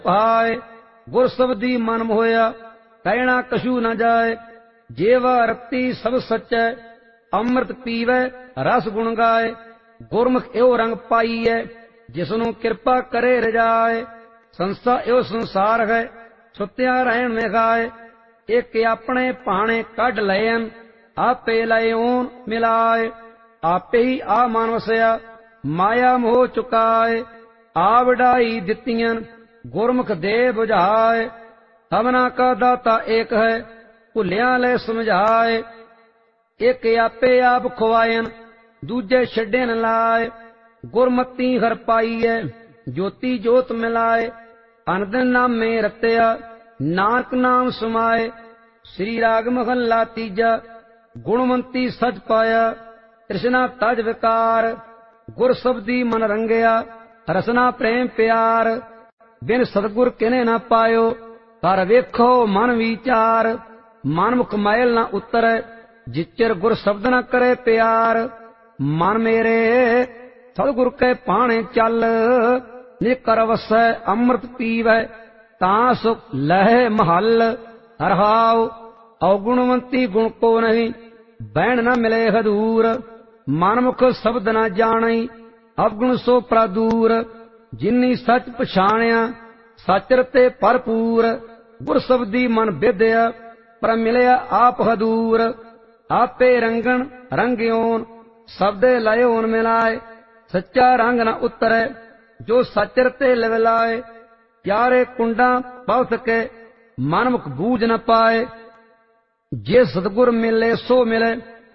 पाए। गुर शब्दी मन मोहया कहना कछु न जाए। जेवा रत्ती सब सच्चै अमृत पीवै रस गुण गाए। गुरमुख एवं रंग पाईए जिसनु कृपा करे रजाए। संस्था एवं संसार है सुत्या रहन में गाए। एक अपने पाने कढ लयन आपे लयोन मिलाए। आपे ही आ मन वसया माया मोह चुकाए। आ वडाई दित्तियां गुरमुख दे बुझाए। सबना का दाता एक है भुलिया ले समझाए। एक आपे आप खुआयन दूजे छड्डे न लाए। गुरमती हर पाईए ज्योति जोत मिलाए। अनदन नामे रत्या नानक नाम समाए। श्री राग महला तीजा गुणवंती सच पाया। कृष्णा तज विकार गुर शब्दी मन रंगया। रसना प्रेम प्यार बिन सतगुर किने न पायो। कर वेखो मन विचार मनमुख मैल न उतरै। जिचर गुर शब्द न करे प्यार मन मेरे सतगुर के पाणे चल। निकर वसै अमृत पीवै तां सुख लहे महल। हरहाव अवगुणवंती गुण को नहीं बैण न मिले हदूर। मनमुख शब्द न जानै अवगुण सो प्रादूर। जिन्नी सच पछाणिया सच रते भरपूर। गुर शब्दी मन विद्या पर मिलिया आप हदूर। आपे रंगन रंग्योन शब्दे लयोन मिलाए। सच्चा रंग न उतरै जो सच रते लवलाए। प्यारे कुंडा पवत के मनमुख बूझ न पाए। जे सतगुर मिले सो मिले